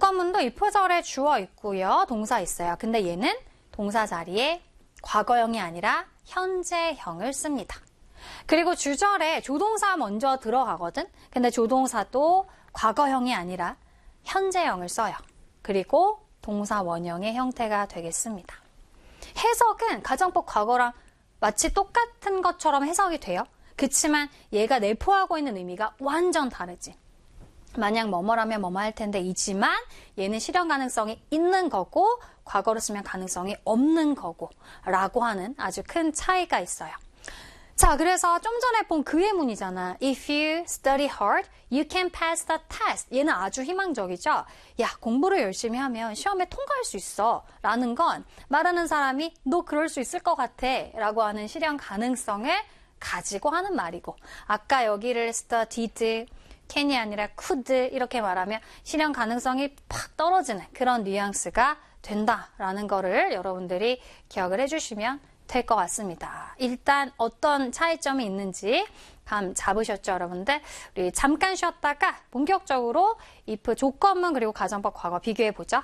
조건문도 if절에 주어 있고요. 동사 있어요. 근데 얘는 동사 자리에 과거형이 아니라 현재형을 씁니다. 그리고 주절에 조동사 먼저 들어가거든. 근데 조동사도 과거형이 아니라 현재형을 써요. 그리고 동사 원형의 형태가 되겠습니다. 해석은 가정법 과거랑 마치 똑같은 것처럼 해석이 돼요. 그치만 얘가 내포하고 있는 의미가 완전 다르지. 만약 뭐뭐라면 뭐뭐 할 텐데 이지만 얘는 실현 가능성이 있는 거고 과거로 쓰면 가능성이 없는 거고 라고 하는 아주 큰 차이가 있어요. 자, 그래서 좀 전에 본 그 예문이잖아. If you study hard, you can pass the test. 얘는 아주 희망적이죠. 야, 공부를 열심히 하면 시험에 통과할 수 있어. 라는 건 말하는 사람이 너 그럴 수 있을 것 같아. 라고 하는 실현 가능성을 가지고 하는 말이고 아까 여기를 studied, can이 아니라 could 이렇게 말하면 실현 가능성이 팍 떨어지는 그런 뉘앙스가 된다라는 거를 여러분들이 기억을 해주시면 될 것 같습니다. 일단 어떤 차이점이 있는지 감 잡으셨죠, 여러분들? 우리 잠깐 쉬었다가 본격적으로 if 조건문 그리고 가정법 과거 비교해 보죠.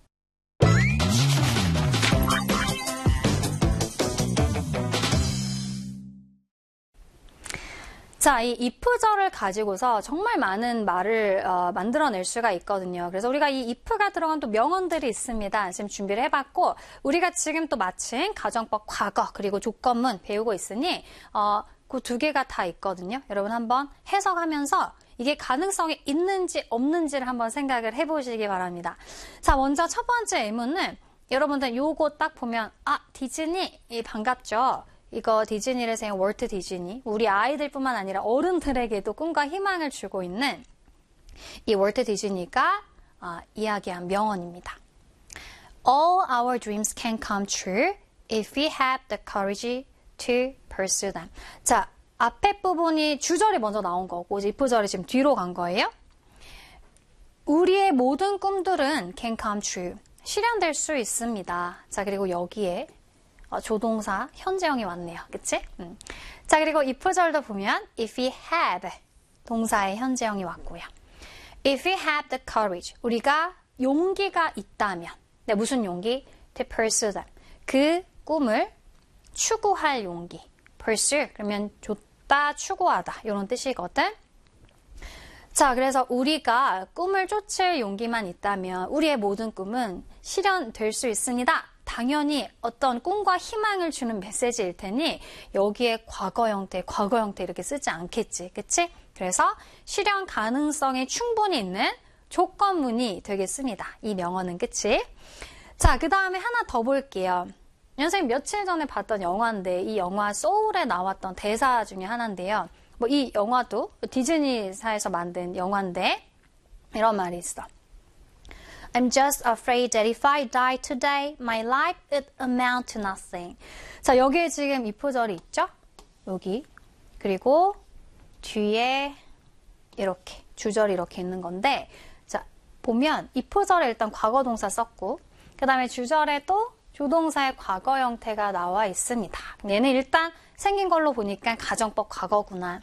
자, 이 if절을 가지고서 정말 많은 말을 만들어낼 수가 있거든요. 그래서 우리가 이 if가 들어간 또 명언들이 있습니다. 지금 준비를 해봤고 우리가 지금 또 마침 가정법 과거 그리고 조건문 배우고 있으니 그 두 개가 다 있거든요. 여러분 한번 해석하면서 이게 가능성이 있는지 없는지를 한번 생각을 해보시기 바랍니다. 자, 먼저 첫 번째 예문은 여러분들 요거 딱 보면 디즈니 반갑죠? 이거 디즈니를 세운 월트 디즈니, 우리 아이들뿐만 아니라 어른들에게도 꿈과 희망을 주고 있는 이 월트 디즈니가 이야기한 명언입니다. All our dreams can come true if we have the courage to pursue them. 자, 앞에 부분이 주절이 먼저 나온 거고 if절이 지금 뒤로 간 거예요. 우리의 모든 꿈들은 can come true. 실현될 수 있습니다. 자, 그리고 여기에 조동사 현재형이 왔네요. 그치? 자, 그리고 if절도 보면 if we have 동사의 현재형이 왔고요. If we have the courage 우리가 용기가 있다면 네, 무슨 용기? To pursue them 그 꿈을 추구할 용기. pursue 그러면 쫓다, 추구하다 이런 뜻이거든. 자, 그래서 우리가 꿈을 쫓을 용기만 있다면 우리의 모든 꿈은 실현될 수 있습니다. 당연히 어떤 꿈과 희망을 주는 메시지일 테니 여기에 과거 형태 이렇게 쓰지 않겠지. 그치? 그래서 실현 가능성이 충분히 있는 조건문이 되겠습니다. 이 명언은 그치? 자, 그 다음에 하나 더 볼게요. 선생님 며칠 전에 봤던 영화인데 이 영화 소울에 나왔던 대사 중에 하나인데요. 뭐 이 영화도 디즈니사에서 만든 영화인데 이런 말이 있어. I'm just afraid that if I die today, my life would amount to nothing. 자, 여기에 지금 if절이 있죠? 여기. 그리고 뒤에 이렇게 주절이 이렇게 있는 건데 자, 보면 if절에 일단 과거 동사 썼고 그 다음에 주절에 또 조동사의 과거 형태가 나와 있습니다. 얘는 일단 생긴 걸로 보니까 가정법 과거구나.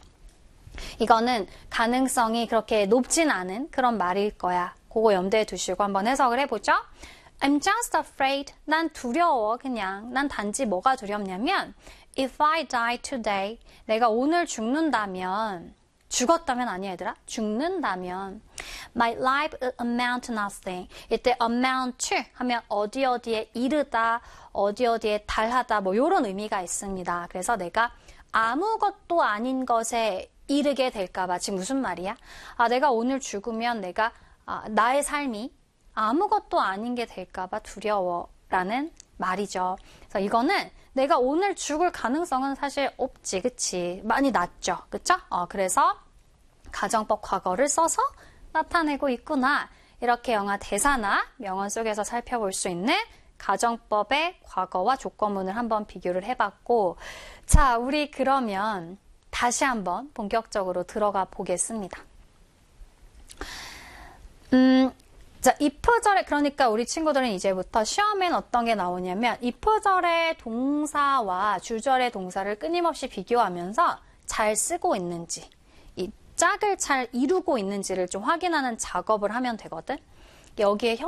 이거는 가능성이 그렇게 높진 않은 그런 말일 거야. 그거 염두에 두시고 한번 해석을 해보죠. I'm just afraid. 난 두려워. 그냥. 난 단지 뭐가 두렵냐면 If I die today. 내가 오늘 죽는다면 죽었다면 아니야 얘들아. 죽는다면 My life will amount to nothing. 이때 amount to 하면 어디에 이르다, 어디에 달하다 뭐 이런 의미가 있습니다. 그래서 내가 아무것도 아닌 것에 이르게 될까봐 지금 무슨 말이야? 내가 오늘 죽으면 내가 나의 삶이 아무것도 아닌 게 될까봐 두려워라는 말이죠. 그래서 이거는 내가 오늘 죽을 가능성은 사실 없지, 그치? 많이 낮죠, 그쵸? 그래서 가정법 과거를 써서 나타내고 있구나. 이렇게 영화 대사나 명언 속에서 살펴볼 수 있는 가정법의 과거와 조건문을 한번 비교를 해봤고, 자, 우리 그러면 다시 한번 본격적으로 들어가 보겠습니다. 자, if절에 그러니까 우리 친구들은 이제부터 시험엔 어떤 게 나오냐면 if절의 동사와 주절의 동사를 끊임없이 비교하면서 잘 쓰고 있는지 이 짝을 잘 이루고 있는지를 좀 확인하는 작업을 하면 되거든. 여기에